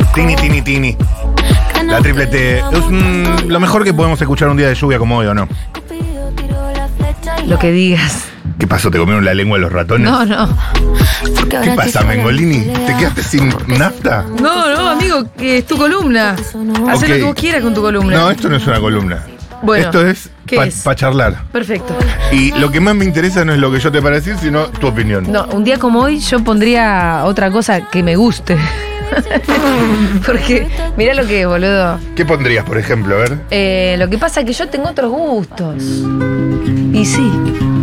Tini. La triplete. Es lo mejor que podemos escuchar un día de lluvia como hoy, ¿o no? Lo que digas. ¿Qué pasó? ¿Te comieron la lengua de los ratones? No. ¿Qué pasa, Mengolini? ¿Te quedaste sin nafta? No, amigo, que es tu columna. Haz lo que vos quieras con tu columna. No, esto no es una columna. Bueno, esto es para charlar. Perfecto. Y lo que más me interesa no es lo que yo te para decir, sino tu opinión. No, un día como hoy yo pondría otra cosa que me guste. Porque mirá lo que es, boludo. ¿Qué pondrías, por ejemplo? A ver. Lo que pasa es que yo tengo otros gustos. Y sí.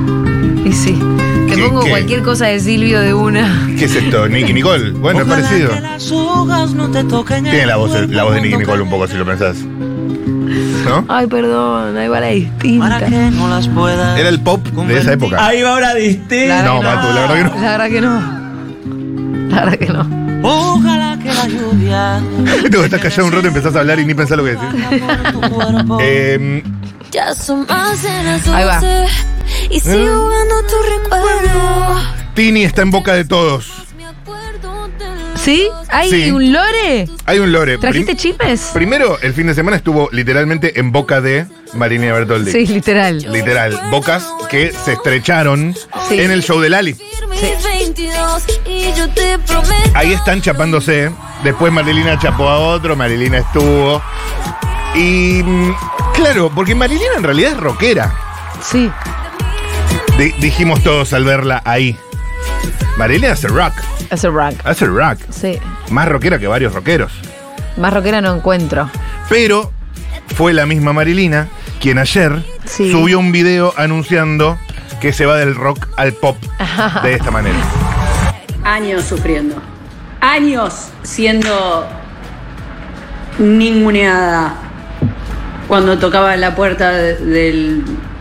Te pongo cualquier cosa de Silvio de una. ¿Qué es esto? ¿Nicky Nicole? Bueno, es parecido. Tiene la voz de Nicky Nicole un poco, si lo pensás. ¿No? Ay, perdón, ahí va la distinta. Era el pop de esa época. Ahí va ahora distinta. No, Matu, la verdad que no. La verdad que no. Ojalá que la lluvia. Tú estás callado un rato y empezás a hablar y ni pensás lo que decís. Ahí va. Y sigo jugando tu recuerdo. Tini está en boca de todos. ¿Sí? ¿Hay Sí. un lore? Hay un lore. ¿Trajiste chismes? Primero, el fin de semana estuvo literalmente en boca de Marilina Bertoldi. Sí, literal. Literal. Bocas que se estrecharon Sí. en el show de Lali. Ahí están chapándose. Después Marilina chapó a otro, Marilina estuvo. Y claro, porque Marilina en realidad es rockera. Sí. Dijimos todos al verla ahí. Marilina hace rock. Hace rock. Sí. Más rockera que varios rockeros. Más rockera no encuentro. Pero fue la misma Marilina quien ayer Sí. subió un video anunciando que se va del rock al pop de esta manera. Años sufriendo. Años siendo ninguneada cuando tocaba en la puerta del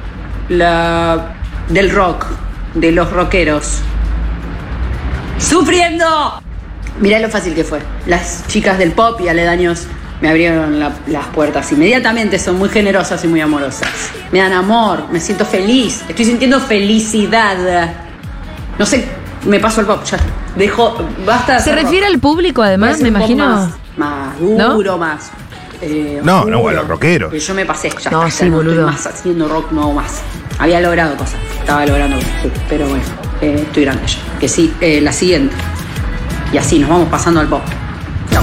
rock, de los rockeros. ¡Sufriendo! Mirá lo fácil que fue. Las chicas del pop y aledaños me abrieron las puertas inmediatamente. Son muy generosas y muy amorosas. Me dan amor, me siento feliz. Estoy sintiendo felicidad. No sé, me paso al pop, ya. Basta. ¿Se refiere al público además, me imagino? Más duro, ¿No? más. No, oscuro. a los rockeros. Que yo me pasé, ya No, está, sí, no boludo. estoy más haciendo rock, no más. Había logrado cosas, estaba logrando, sí, pero bueno, estoy grande ya. Que sí, la siguiente. Y así nos vamos pasando al pop. Chao.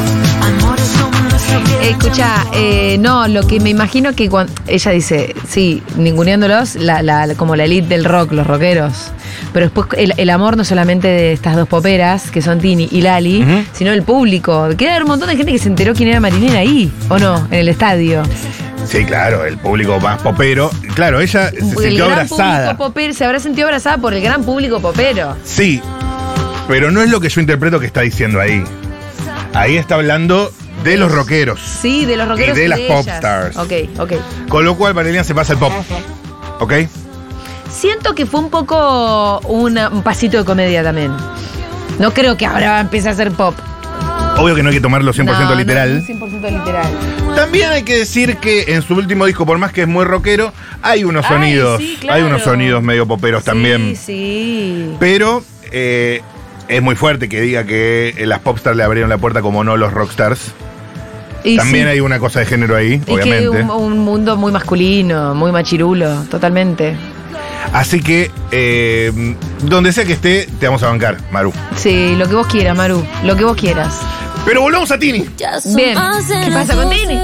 Escucha, no, lo que me imagino que cuando ella dice, sí, ninguneándolos, como la elite del rock, los rockeros. Pero después el amor no solamente de estas dos poperas, que son Tini y Lali, sino el público. Queda haber un montón de gente que se enteró quién era Marilina ahí, ¿o no? En el estadio. Sí, claro, el público más popero. Claro, ella se El sintió gran abrazada. público popero, se habrá sentido abrazada por el gran público popero. Sí, pero no es lo que yo interpreto que está diciendo ahí. Ahí está hablando de los rockeros. Sí, de los rockeros Y de las ellas. popstars. Ok. Con lo cual Marilina se pasa al pop. ¿Ok? Siento que fue un poco un pasito de comedia también. No creo que ahora empiece a hacer pop. Obvio que no hay que tomarlo 100% literal. No, 100% literal. También hay que decir que en su último disco, por más que es muy rockero, hay unos Ay, sonidos. sí, claro. Hay unos sonidos medio poperos también. Sí. Pero es muy fuerte que diga que las popstars le abrieron la puerta como no los rockstars. Y También sí. hay una cosa de género ahí, Y obviamente. que un mundo muy masculino, muy machirulo, totalmente. Así que, donde sea que esté, te vamos a bancar, Maru. Sí, lo que vos quieras, Maru, lo que vos quieras. Pero volvamos a Tini. Bien, ¿qué pasa con Tini?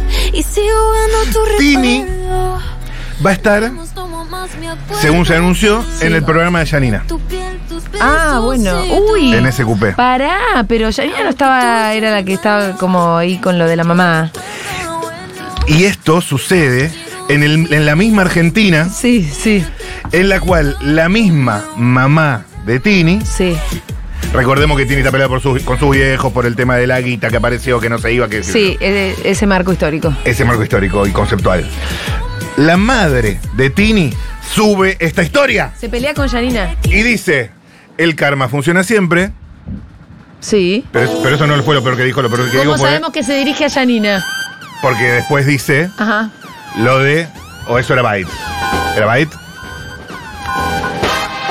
Tini va a estar, según se anunció, en el programa de Janina, Ah, bueno. Uy. en SQP. Pará, pero ya no estaba, era la que estaba como ahí con lo de la mamá. Y esto sucede en la misma Argentina, Sí. en la cual la misma mamá de Tini, Sí. recordemos que Tini está peleada con sus viejos por el tema de la guita que apareció, que no se iba, que Sí, ese marco histórico. ese marco histórico y conceptual. La madre de Tini sube esta historia Se pelea con Janina. y dice: el karma funciona siempre. Sí. Pero eso no fue lo peor que dijo. Lo peor que dijo ¿Cómo fue sabemos que se dirige a Janina? porque después dice Ajá. lo de, o eso era Byte. ¿Era Byte?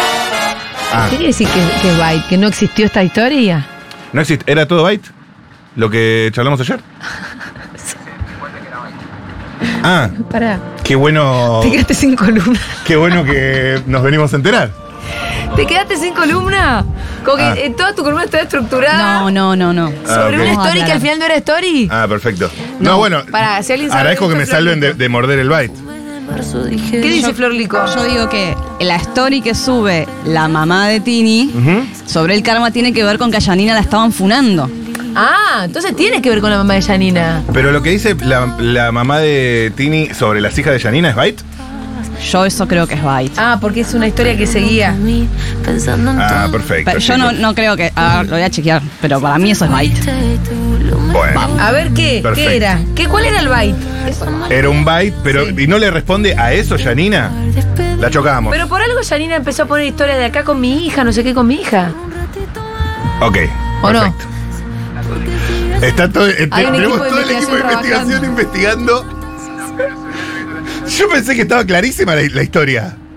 ¿Qué quiere decir que es Byte? ¿Que no existió esta historia? No existe. ¿Era todo Byte? lo que charlamos ayer. Ah, Pará. qué bueno. Te quedaste sin columna. Qué bueno que nos venimos a enterar. ¿Te quedaste sin columna? Como que toda tu columna está estructurada. No. Sobre ok. una Vamos a story que aclarar. al final no era story. Ah, perfecto. No, bueno. Pará, si alguien sabe Agradezco de que me esto, salven Flor de morder el byte. ¿Qué dice Flor Lico? Yo digo que la story que sube la mamá de Tini Ujú. sobre el karma tiene que ver con que a Yanina la estaban funando. Ah, entonces tiene que ver con la mamá de Yanina. Pero lo que dice la mamá de Tini sobre las hijas de Yanina es byte. Yo eso creo que es Byte. Ah, porque es una historia que seguía. Ah, perfecto. Pero yo chicos. no creo que. A ver, lo voy a chequear, pero para mí eso es Byte. Bueno. A ver, ¿qué? Perfecto. ¿Qué era? ¿Cuál era el byte? Era un byte, pero. ¿Y no le responde a eso, Yanina? La chocamos. Pero por algo Yanina empezó a poner historia de acá con mi hija, no sé qué con mi hija. Ok. ¿O no? Perfecto. Está todo. Hay un Tenemos equipo de todo el equipo de investigación investigación investigando. Yo pensé que estaba clarísima la historia.